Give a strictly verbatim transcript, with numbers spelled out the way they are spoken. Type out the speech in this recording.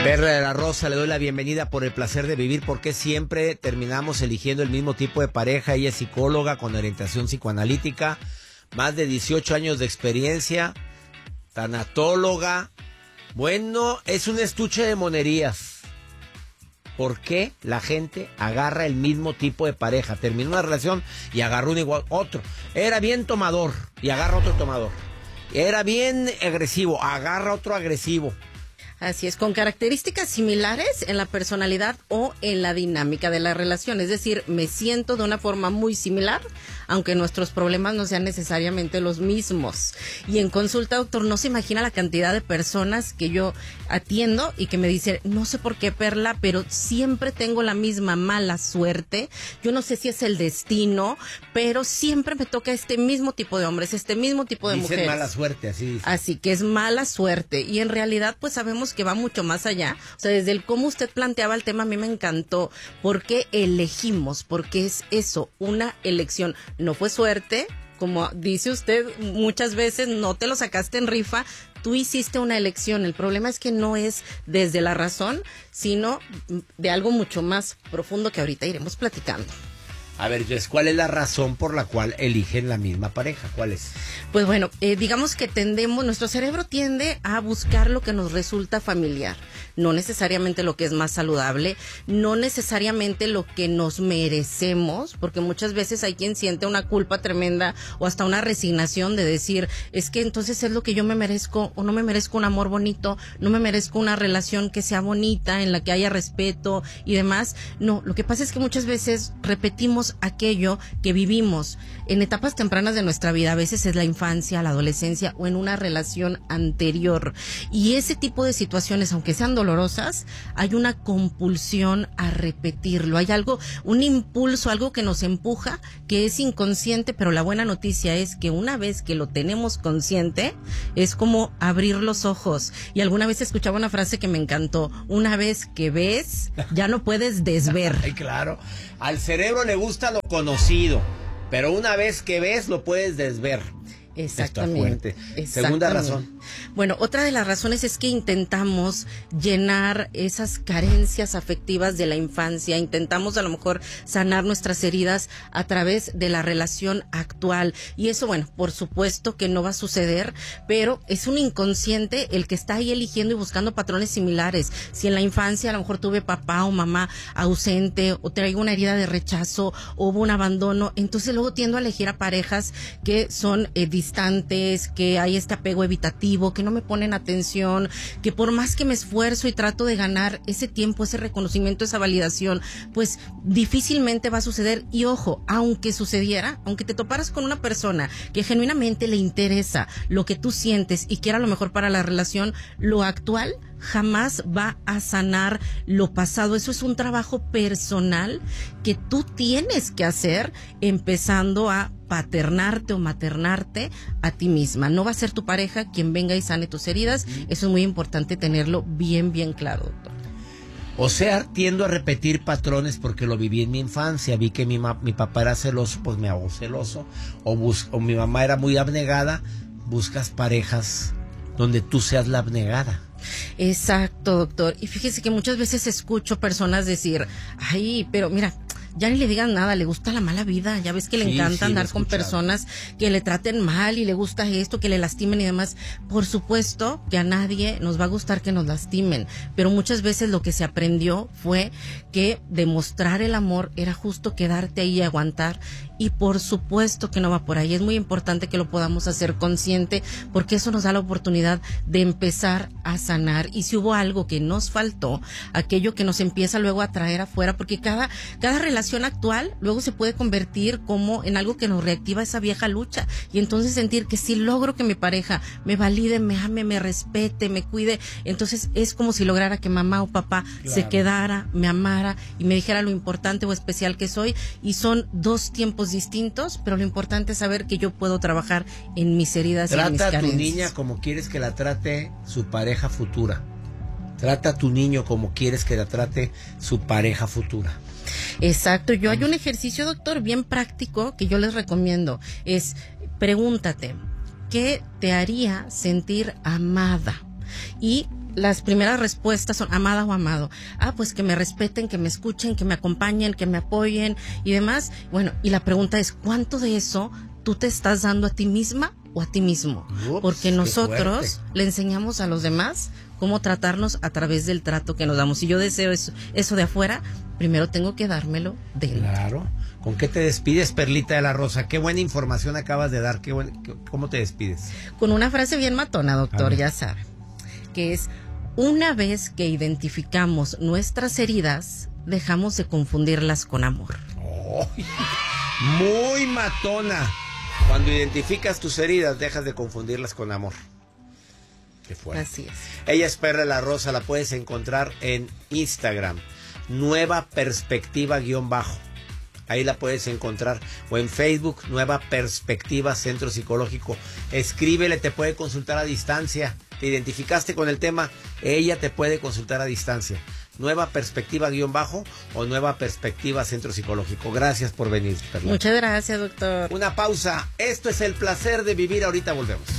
Perla de la Rosa, le doy la bienvenida por el placer de vivir, porque siempre terminamos eligiendo el mismo tipo de pareja. Ella es psicóloga con orientación psicoanalítica, más de dieciocho años de experiencia, tanatóloga. Bueno, es un estuche de monerías. ¿Por qué la gente agarra el mismo tipo de pareja? Terminó una relación y agarró un igual, otro. Era bien tomador y agarra otro tomador. Era bien agresivo, agarra otro agresivo. Así es, con características similares en la personalidad o en la dinámica de la relación. Es decir, me siento de una forma muy similar, aunque nuestros problemas no sean necesariamente los mismos. Y en consulta, doctor, no se imagina la cantidad de personas que yo atiendo y que me dicen, no sé por qué, Perla, pero siempre tengo la misma mala suerte. Yo no sé si es el destino, pero siempre me toca este mismo tipo de hombres, este mismo tipo de Dicen mujeres. mala suerte, así dice. Así que es mala suerte. Y en realidad, pues sabemos que va mucho más allá. O sea, desde el cómo usted planteaba el tema, a mí me encantó. ¿Por qué elegimos? Porque es eso, una elección. No fue suerte, como dice usted muchas veces, no te lo sacaste en rifa, tú hiciste una elección. El problema es que no es desde la razón, sino de algo mucho más profundo que ahorita iremos platicando. A ver, Jess, ¿cuál es la razón por la cual eligen la misma pareja? ¿Cuál es? Pues bueno, eh, digamos que tendemos, nuestro cerebro tiende a buscar lo que nos resulta familiar, no necesariamente lo que es más saludable, no necesariamente lo que nos merecemos, porque muchas veces hay quien siente una culpa tremenda o hasta una resignación de decir, es que entonces es lo que yo me merezco, o no me merezco un amor bonito, no me merezco una relación que sea bonita, en la que haya respeto y demás. No, lo que pasa es que muchas veces repetimos aquello que vivimos en etapas tempranas de nuestra vida. A veces es la infancia, la adolescencia o en una relación anterior. Y ese tipo de situaciones, aunque sean dolorosas, hay una compulsión a repetirlo. Hay algo, un impulso, algo que nos empuja, que es inconsciente, pero la buena noticia es que una vez que lo tenemos consciente, es como abrir los ojos. Y alguna vez escuchaba una frase que me encantó: una vez que ves, ya no puedes desver. Ay, claro. Al cerebro le gusta lo conocido, pero una vez que ves, lo puedes desver. Exactamente, exactamente. Segunda razón. Bueno, otra de las razones es que intentamos llenar esas carencias afectivas de la infancia, intentamos a lo mejor sanar nuestras heridas a través de la relación actual, y eso, bueno, por supuesto que no va a suceder, pero es un inconsciente el que está ahí eligiendo y buscando patrones similares. Si en la infancia a lo mejor tuve papá o mamá ausente, o traigo una herida de rechazo, o hubo un abandono, entonces luego tiendo a elegir a parejas que son eh, distantes, que hay este apego evitativo, que no me ponen atención, que por más que me esfuerzo y trato de ganar ese tiempo, ese reconocimiento, esa validación, pues difícilmente va a suceder. Y ojo, aunque sucediera, aunque te toparas con una persona que genuinamente le interesa lo que tú sientes y quiera lo mejor para la relación, lo actual jamás va a sanar lo pasado. Eso es un trabajo personal que tú tienes que hacer, empezando a paternarte o maternarte a ti misma. No va a ser tu pareja quien venga y sane tus heridas. Eso es muy importante tenerlo bien, bien claro, doctor. O sea, tiendo a repetir patrones porque lo viví en mi infancia. Vi que mi, ma- mi papá era celoso, pues me hago celoso. O, bus- o mi mamá era muy abnegada. Buscas parejas donde tú seas la abnegada. Exacto, doctor. Y fíjese que muchas veces escucho personas decir, ay, pero mira, ya ni le digan nada, le gusta la mala vida, ya ves que le Sí, encanta sí, andar lo he con escuchado. personas que le traten mal y le gusta esto, que le lastimen y demás. Por supuesto que a nadie nos va a gustar que nos lastimen, pero muchas veces lo que se aprendió fue que demostrar el amor era justo quedarte ahí y aguantar, y por supuesto que no va por ahí. Es muy importante que lo podamos hacer consciente, porque eso nos da la oportunidad de empezar a sanar. Y si hubo algo que nos faltó, aquello que nos empieza luego a traer afuera, porque cada, cada relación actual luego se puede convertir como en algo que nos reactiva esa vieja lucha, y entonces sentir que si logro que mi pareja me valide, me ame, me respete, me cuide, entonces es como si lograra que mamá o papá Claro. se quedara, me amara y me dijera lo importante o especial que soy. Y son dos tiempos distintos, pero lo importante es saber que yo puedo trabajar en mis heridas y en mis Trata a tu carencias. niña como quieres que la trate su pareja futura. Trata a tu niño como quieres que la trate su pareja futura. Exacto. Yo hay un ejercicio, doctor, bien práctico que yo les recomiendo. Es, pregúntate, ¿qué te haría sentir amada? Y las primeras respuestas son amada o amado. Ah, pues que me respeten, que me escuchen, que me acompañen, que me apoyen y demás. Bueno, y la pregunta es, ¿cuánto de eso tú te estás dando a ti misma o a ti mismo? Ups, porque nosotros le enseñamos a los demás cómo tratarnos a través del trato que nos damos. Si yo deseo eso, eso de afuera, primero tengo que dármelo de dentro. Claro. ¿Con qué te despides, Perlita de la Rosa? Qué buena información acabas de dar. Qué buen, qué, ¿Cómo te despides? Con una frase bien matona, doctor, ya sabe, que es: una vez que identificamos nuestras heridas, dejamos de confundirlas con amor. Oh, muy matona. Cuando identificas tus heridas, dejas de confundirlas con amor. Qué fuerte. Así es. Ella es Perla la Rosa, la puedes encontrar en Instagram, Nueva Perspectiva guión bajo. Ahí la puedes encontrar. O en Facebook, Nueva Perspectiva Centro Psicológico. Escríbele, te puede consultar a distancia. Te identificaste con el tema, ella te puede consultar a distancia. Nueva Perspectiva guión bajo o Nueva Perspectiva Centro Psicológico. Gracias por venir, Perla. Muchas gracias, doctor. Una pausa. Esto es El Placer de Vivir. Ahorita volvemos.